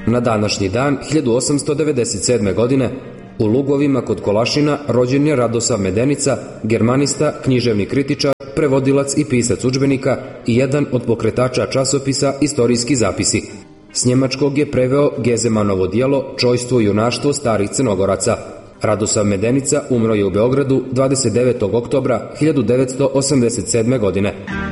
Na današnji dan 1897. godine u Lugovima kod Kolašina rođen je Radosav Medenica, germanista, književni kritičar, prevodilac i pisac udžbenika i jedan od pokretača časopisa Istorijski zapisi. S njemačkog je preveo Gezemanovo djelo Čojstvo i junaštvo starih Crnogoraca. Radosav Medenica umro je u Beogradu 29. oktobra 1987. godine.